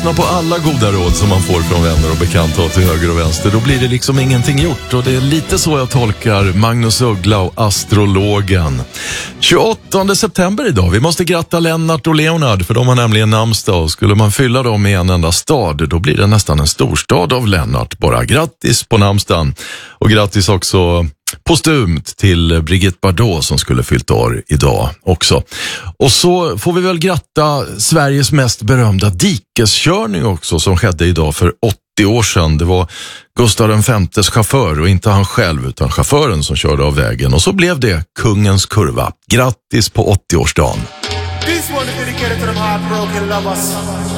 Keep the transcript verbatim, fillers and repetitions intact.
lyssna på alla goda råd som man får från vänner och bekanta till höger och vänster. Då blir det liksom ingenting gjort. Och det är lite så jag tolkar Magnus Uggla och astrologen. tjugoåttonde september idag. Vi måste gratta Lennart och Leonard, för de har nämligen namnsdag. Och skulle man fylla dem i en enda stad, då blir det nästan en storstad av Lennart. Bara grattis på namnsdagen. Och grattis också postumt till Brigitte Bardot som skulle fyllt år idag också. Och så får vi väl gratta Sveriges mest berömda dikeskörning också, som skedde idag för åttio år sedan. Det var Gustav den femtes chaufför, och inte han själv utan chauffören, som körde av vägen. Och så blev det Kungens kurva. Grattis på åttioårsdagen. This one is dedicated to them heartbroken lovers.